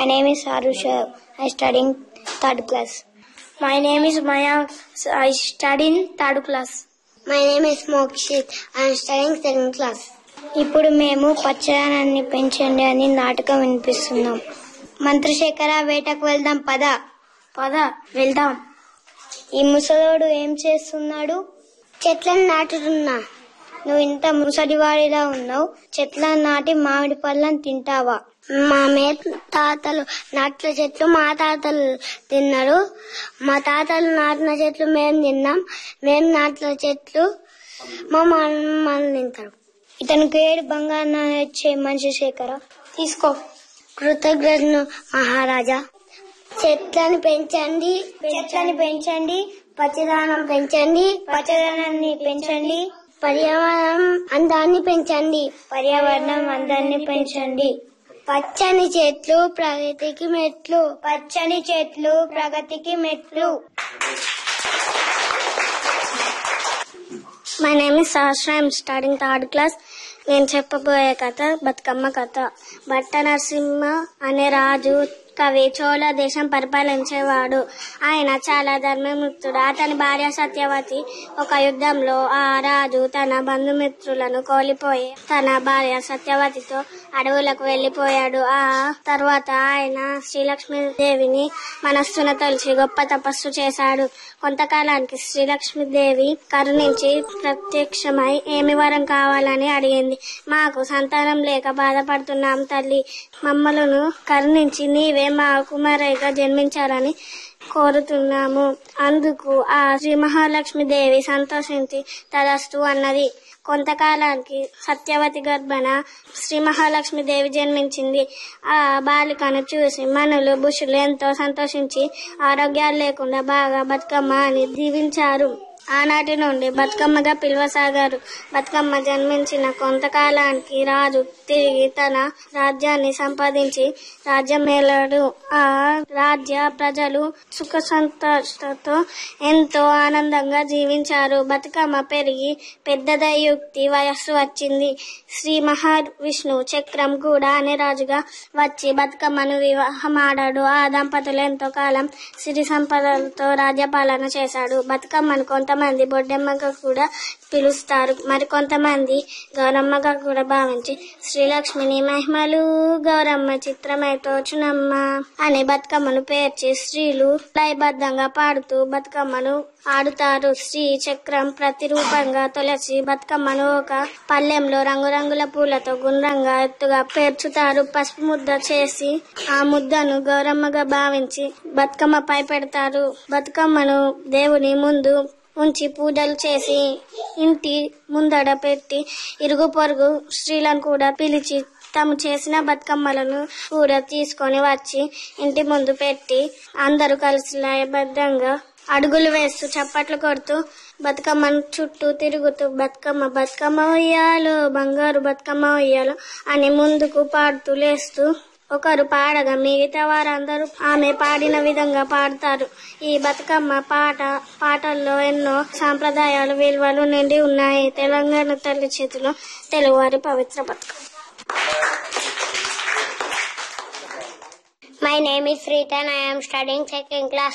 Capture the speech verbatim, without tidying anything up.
My name is Arusha. I study in third class. My name is Maya. I study in third class. My name is Mokshit. I am studying second class. ఇప్పుడు మేము పచ్చదనాన్ని పెంచండి అని నాటకం వినిపిస్తున్నాం. మంత్రశేఖర వేటకు వెళ్దాం పద. పద వెళ్దాం. ఈ ముసలోడు ఏం చేస్తున్నాడు? చెట్లను నాటుతున్నా. నువ్వు ఇంత ముసలివాడిలా ఉన్నావు, చెట్లను నాటి మామిడి పళ్ళని తింటావా? మా మే తాతలు నాటిన చెట్లు మా తాతలు తిన్నారు. మా తాతలు నాటిన చెట్లు మేము తిన్నాం. మేము నాటిన చెట్లు మా మనల్ని తింటారు. ఇతనికి ఏడు బంగారు వచ్చే మంత్రశేఖర తీసుకో. కృతజ్ఞతను మహారాజా. చెట్లను పెంచండి, చెట్లని పెంచండి, పచ్చదనం పెంచండి, పచ్చదనాన్ని పెంచండి, పర్యావరణం అందాన్ని పెంచండి, పర్యావరణం అందాన్ని పెంచండి. పచ్చని చెట్లు ప్రగతికి మెట్లు, పచ్చని చెట్లు ప్రగతికి మెట్లు. My name is Sahasra. I am studying third class. నేను చెప్పబోయే కథ బతుకమ్మ కథ. భట్ట నరసింహ అనే రాజు కవి చోళ దేశం పరిపాలించేవాడు. ఆయన చాలా ధర్మమిత్రుడు. అతని భార్య సత్యవతి ఒక యుద్ధంలో ఆ రాజు తన బంధుమిత్రులను కోల్పోయి తన భార్య సత్యవతితో అడవులకు వెళ్లిపోయాడు. ఆ తర్వాత ఆయన శ్రీలక్ష్మీదేవిని మనస్సున తలిచి గొప్ప తపస్సు చేశాడు. కొంతకాలానికి శ్రీలక్ష్మీదేవి కరుణించి ప్రత్యక్షమై ఏమి వరం కావాలని అడిగింది. మాకు సంతానం లేక బాధపడుతున్నాం తల్లి, మమ్మలను కరుణించి నీవే మా కుమారుడిగా జన్మించాలని కోరుతున్నాము. అందుకు ఆ శ్రీ మహాలక్ష్మీదేవి సంతోషించి తదస్తు అన్నది. కొంతకాలానికి సత్యవతి గర్భన శ్రీ మహాలక్ష్మీదేవి జన్మించింది. ఆ బాలికను చూసి మనులు బుషులు ఎంతో సంతోషించి ఆరోగ్యాలు లేకుండా బాగా బతుకమ్మ అని దీవించారు. ఆనాటి నుండి బతుకమ్మగా పిలువసాగారు. బతుకమ్మ జన్మించిన కొంతకాలానికి రాజు తిరిగి తన రాజ్యాన్ని సంపాదించి రాజ్యం ఏలాడు. ఆ రాజ్య ప్రజలు సుఖ సంతోషంతో ఎంతో ఆనందంగా జీవించారు. బతుకమ్మ పెరిగి పెద్దదయుక్తి వయస్సు వచ్చింది. శ్రీ మహావిష్ణు చక్రం కూడా అనే రాజుగా వచ్చి బతుకమ్మను వివాహమాడాడు. ఆ దంపతులు ఎంతో కాలం సిరి సంపదలతో రాజ్యపాలన చేశాడు. బతుకమ్మను కొంతమంది బొడ్డెమ్మగా కూడా పిలుస్తారు, మరి కొంతమంది గౌరమ్మగా కూడా భావించి శ్రీలక్ష్మిని మహిమలు గౌరమ్మ చిత్రమై తోచునమ్మ అని బతుకమ్మను పేర్చి స్త్రీలు లయబద్ధంగా పాడుతూ బతుకమ్మను ఆడుతారు. శ్రీ చక్రం ప్రతిరూపంగా తొలసి బతుకమ్మను ఒక పల్లెంలో రంగురంగుల పూలతో గుండ్రంగా ఎత్తుగా పేర్చుతారు. పసుపు ముద్ద చేసి ఆ ముద్దను గౌరమ్మగా భావించి బతుకమ్మపై పెడతారు. బతుకమ్మను దేవుని ముందు ఉంచి పూజలు చేసి ఇంటి ముందడ పెట్టి ఇరుగు పొరుగు స్త్రీలను కూడా పిలిచి తాము చేసిన బతుకమ్మలను కూడా తీసుకొని వచ్చి ఇంటి ముందు పెట్టి అందరూ కలిసి లయబద్ధంగా అడుగులు వేస్తూ చప్పట్లు కొడుతూ బతుకమ్మను చుట్టూ తిరుగుతూ బతుకమ్మ బతుకమ్మ ఉయ్యాలో బంగారు బతుకమ్మ ఉయ్యాలో అని ముందుకు పాడుతూ లేస్తూ ఒకరు పాడగా మిగతా వారందరూ ఆమె పాడిన విధంగా పాడతారు. ఈ బతుకమ్మ పాట పాటల్లో ఎన్నో సాంప్రదాయాలు విలువలు నిండి ఉన్నాయి. తెలంగాణ తల్లి చేతిలో తెలుగువారి పవిత్ర Bathukamma. My name is Rita and I am studying second class.